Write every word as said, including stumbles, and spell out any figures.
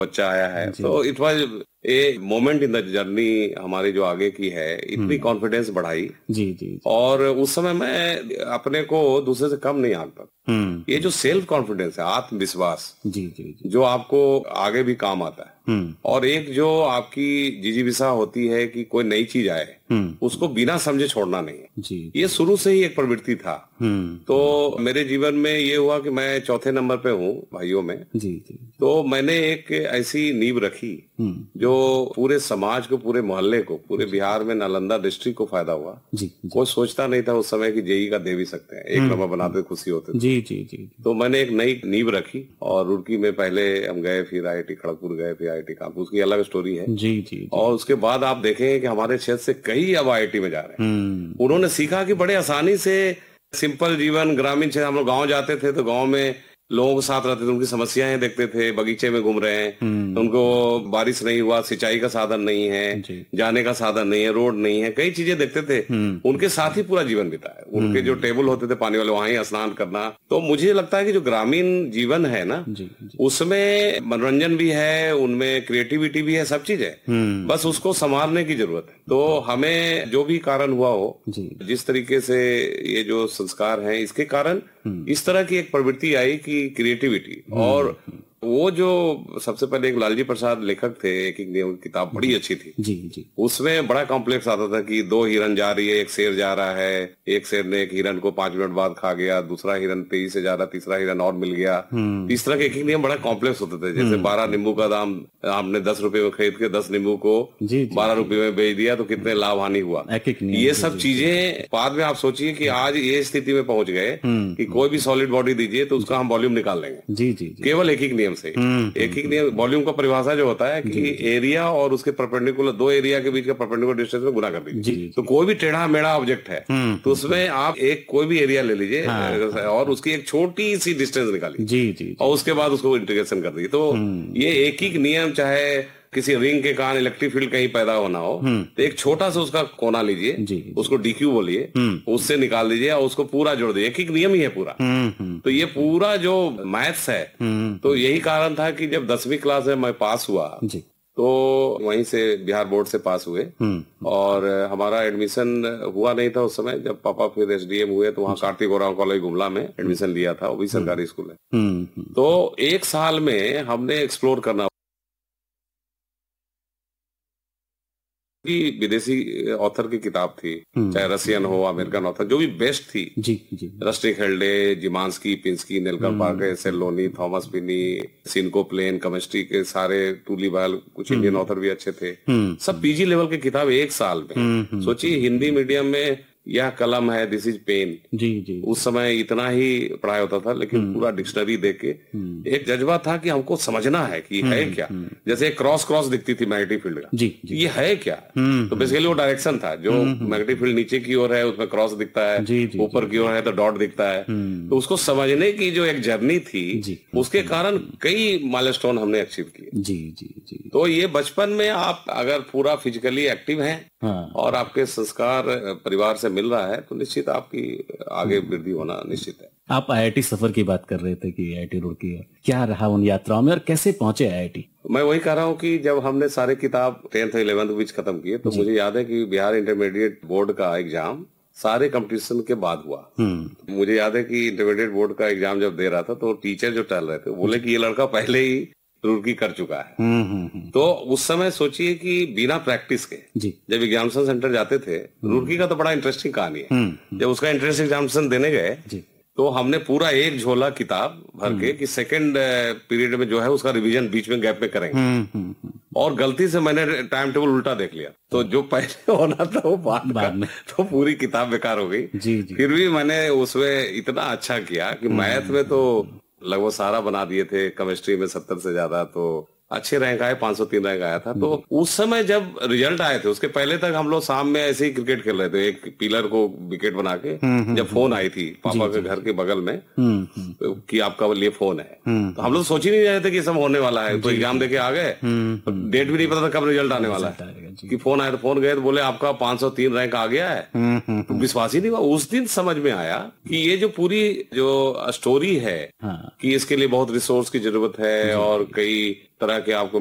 बच्चा आया है। तो it was a moment in the journey हमारी जो आगे की है, इतनी कॉन्फिडेंस बढ़ाई। जी जी जी। और उस समय मैं अपने को दूसरे से कम नहीं आंकता। ये जो सेल्फ कॉन्फिडेंस है, आत्मविश्वास, जी जी जी, जो आपको आगे भी काम आता है। हम्म और एक जो आपकी जिजीविसा होती है कि कोई नई चीज आए, उसको बिना समझे छोड़ना नहीं है, जी। ये शुरू से ही एक प्रवृत्ति था। हम्म तो मेरे जीवन में ये हुआ कि मैं चौथे नंबर पे हूँ भाइयों में। जी जी। तो मैंने एक ऐसी नींव रखी जो पूरे समाज को, पूरे मोहल्ले को, पूरे बिहार में नालंदा डिस्ट्रिक्ट को फायदा हुआ। जी जी। कोई सोचता नहीं था उस समय कि जेई का दे भी सकते हैं, एक नंबर बनाते खुशी होते थे। जी जी जी। तो मैंने एक नई नींव रखी और रुड़की में पहले हम गए, फिर आईआईटी खड़गपुर गए, फिर आईआईटी कानपुर, उसकी अलग स्टोरी है। जी जी जी। और उसके बाद आप देखेंगे कि हमारे क्षेत्र से कई अब आईआईटी में जा रहे हैं। हम्म उन्होंने सीखा कि बड़े आसानी से सिंपल जीवन, ग्रामीण क्षेत्र, हम लोग गाँव जाते थे तो गाँव में लोगों के साथ रहते थे, उनकी समस्याएं देखते थे, बगीचे में घूम रहे हैं, उनको बारिश नहीं हुआ, सिंचाई का साधन नहीं है, जाने का साधन नहीं है, रोड नहीं है, कई चीजें देखते थे, उनके साथ ही पूरा जीवन बिताया। उनके जो टेबल होते थे पानी वाले, वहां ही स्नान करना। तो मुझे लगता है कि जो ग्रामीण जीवन है ना, जी, जी। उसमें मनोरंजन भी है, उनमें क्रिएटिविटी भी है, सब चीज है, बस उसको संभालने की जरूरत है। तो हमें जो भी कारण हुआ हो, जिस तरीके से ये जो संस्कार हैं, इसके कारण इस तरह की एक प्रवृत्ति आई कि क्रिएटिविटी। और वो जो सबसे पहले एक लालजी प्रसाद लेखक थे, एक एक नियम की किताब बड़ी अच्छी थी। जी जी। उसमें बड़ा कॉम्प्लेक्स आता था कि दो हिरन जा रही है, एक शेर जा रहा है, एक शेर ने एक हिरन को पांच मिनट बाद खा गया, दूसरा हिरन तेजी से जा रहा, तीसरा हिरन और मिल गया। इस तरह के एक एक नियम बड़ा कॉम्प्लेक्स होते थे। जैसे बारह नींबू का दाम आपने दस रुपए में खरीद के दस नींबू को बारह रुपए में बेच दिया तो कितने लाभ हानि हुआ। ये सब चीजें बाद में आप सोचिए कि आज ये स्थिति में पहुंच गए कि कोई भी सॉलिड बॉडी दीजिए तो उसका हम वॉल्यूम निकाल लेंगे। जी जी। केवल एक एक नियम से। एक ही नियम, वॉल्यूम का परिभाषा जो होता है कि एरिया और उसके परपेंडिकुलर, दो एरिया के बीच का परपेंडिकुलर डिस्टेंस में गुना कर दीजिए। तो कोई भी टेढ़ा मेढ़ा ऑब्जेक्ट है तो उसमें आप एक कोई भी एरिया ले लीजिए और उसकी एक छोटी सी डिस्टेंस निकालिए। जी जी। और उसके बाद उसको इंटीग्रेशन कर दीजिए। तो ये एक ही नियम, चाहे किसी रिंग के कारण इलेक्ट्रिक फील्ड कहीं पैदा होना हो तो एक छोटा सा उसका कोना लीजिए, उसको डीक्यू बोलिए, उससे निकाल दीजिए और उसको पूरा जोड़ दीजिए। एक ही नियम ही है पूरा। तो ये पूरा जो मैथ्स है, तो यही कारण था कि जब दसवीं क्लास में मैं पास हुआ तो वहीं से बिहार बोर्ड से पास हुए और हमारा एडमिशन हुआ नहीं था उस समय। जब पापा फिर एसडीएम हुए तो वहाँ कार्तिक ओराव कॉलेज गुमला में एडमिशन लिया था, वो भी सरकारी स्कूल है। तो एक साल में हमने एक्सप्लोर करना कि विदेशी ऑथर की किताब थी, चाहे रशियन हो, अमेरिकन ऑथर, जो भी बेस्ट थी। जी जी। रस्टिक हेल्डे, जिमांस्की, पिंस्की, नेल्कर पार्कर, सेलोनी, थॉमस पिनी, सिनको प्लेन, केमिस्ट्री के सारे, टूली बाल, कुछ इंडियन ऑथर भी अच्छे थे। सब पीजी लेवल की किताब एक साल में। सोचिए हिंदी मीडियम में यह कलम है, दिस इज पेन। जी जी। उस समय इतना ही पढ़ाई होता था, लेकिन पूरा डिक्शनरी देख के एक जज्बा था कि हमको समझना है कि है क्या। जैसे क्रॉस क्रॉस दिखती थी मैग्नेटिक फील्ड का, जी, जी, ये है क्या। तो बेसिकली वो डायरेक्शन था, जो मैग्नेटिक फील्ड नीचे की ओर है उसमें क्रॉस दिखता है, ऊपर की ओर है तो डॉट दिखता है। तो उसको समझने की जो एक जर्नी थी, उसके कारण कई माइलस्टोन हमने अचीव किए। जी जी जी। तो ये बचपन में आप अगर पूरा फिजिकली एक्टिव हैं और आपके संस्कार परिवार से मिल रहा है तो निश्चित आपकी आगे वृद्धि होना निश्चित है। आप आईआईटी सफर की बात कर रहे थे कि आईआईटी रुड़की है, क्या रहा उन यात्राओं में और कैसे पहुंचे आईआईटी? मैं वही कह रहा हूँ कि जब हमने सारे किताब टेंथ इलेवेंथ बीच खत्म किए तो मुझे याद है कि बिहार इंटरमीडिएट बोर्ड का एग्जाम सारे कंपटीशन के बाद हुआ। मुझे याद है कि इंटरमीडिएट बोर्ड का एग्जाम जब दे रहा था तो टीचर जो टहल रहे थे बोले कि ये लड़का पहले ही रुड़की कर चुका है। तो उस समय सोचिए कि बिना प्रैक्टिस के जब एग्जामिनेशन सेंटर जाते थे, रुड़की का तो बड़ा इंटरेस्टिंग कहानी है। जब उसका एंट्रेंस एग्जामिनेशन देने गए तो हमने पूरा एक झोला किताब भर के कि सेकंड पीरियड में जो है उसका रिवीजन बीच में गैप में करेंगे, और गलती से मैंने टाइम टेबल उल्टा देख लिया। तो जो पहले होना था वो बाद बाद में, तो पूरी किताब बेकार हो गई। जी जी। फिर भी मैंने उसमें इतना अच्छा किया कि मैथ में तो लगभग सारा बना दिए थे, केमिस्ट्री में सत्तर से ज्यादा, तो अच्छे रैंक आए, पाँच सौ तीन रैंक आया था। तो उस समय जब रिजल्ट आए थे उसके पहले तक हम लोग शाम में ऐसे ही क्रिकेट खेल रहे थे, एक पिलर को विकेट बना के। जब फोन आई थी पापा के घर के बगल में कि आपका लिए फोन है, तो हम लोग सोच ही नहीं रहे थे कि सब होने वाला है। तो एग्जाम देके आ गए, डेट भी नहीं पता था कब रिजल्ट आने वाला है। जी। कि फोन आया तो फोन गए तो बोले आपका पाँच सौ तीन रैंक आ गया है। तो विश्वास ही नहीं हुआ। उस दिन समझ में आया कि ये जो पूरी जो स्टोरी है हाँ। कि इसके लिए बहुत रिसोर्स की जरूरत है और कई तरह के आपको